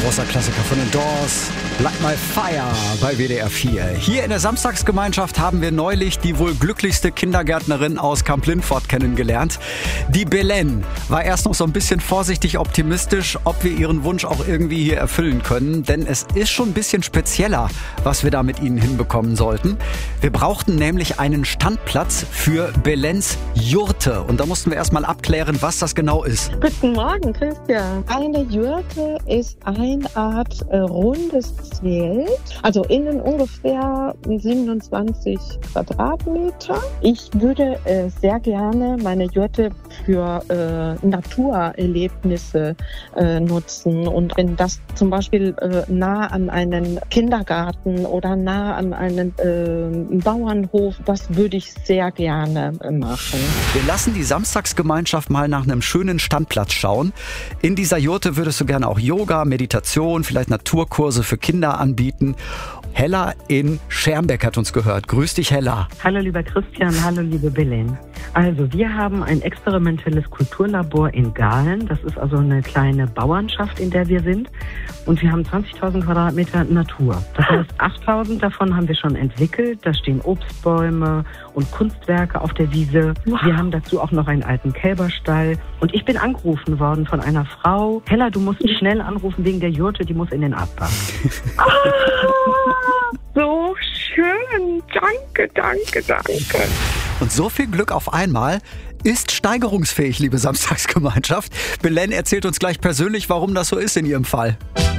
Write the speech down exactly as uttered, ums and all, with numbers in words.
Großer Klassiker von den Doors, Light My Fire bei W D R vier. Hier in der Samstagsgemeinschaft haben wir neulich die wohl glücklichste Kindergärtnerin aus Kamp-Lintfort kennengelernt. Die Belen war erst noch so ein bisschen vorsichtig optimistisch, ob wir ihren Wunsch auch irgendwie hier erfüllen können. Denn es ist schon ein bisschen spezieller, was wir da mit ihnen hinbekommen sollten. Wir brauchten nämlich einen Standplatz für Belens Jurte. Und da mussten wir erstmal abklären, was das genau ist. Guten Morgen, Christian. Eine Jurte ist eine Art äh, rundes Zelt, also innen ungefähr siebenundzwanzig Quadratmeter. Ich würde äh, sehr gerne meine Jurte für äh, Naturerlebnisse äh, nutzen. Und wenn das zum Beispiel äh, nah an einen Kindergarten oder nah an einen äh, Bauernhof, das würde ich sehr gerne äh, machen. Wir lassen die Samstagsgemeinschaft mal nach einem schönen Standplatz schauen. In dieser Jurte würdest du gerne auch Yoga, Meditation, vielleicht Naturkurse für Kinder anbieten. Hella in Schermbeck hat uns gehört. Grüß dich, Hella. Hallo, lieber Christian. Hallo, liebe Belen. Also, wir haben ein experimentelles Kulturlabor in Gahlen. Das ist also eine kleine Bauernschaft, in der wir sind. Und wir haben zwanzigtausend Quadratmeter Natur. Das heißt, achttausend davon haben wir schon entwickelt. Da stehen Obstbäume und Kunstwerke auf der Wiese. Wir haben dazu auch noch einen alten Kälberstall. Und ich bin angerufen worden von einer Frau. Hella, du musst schnell anrufen wegen der Jurte, die muss in den Abbau. So schön. Danke, danke, danke. Und so viel Glück auf einmal ist steigerungsfähig, liebe Samstagsgemeinschaft. Belen erzählt uns gleich persönlich, warum das so ist in ihrem Fall.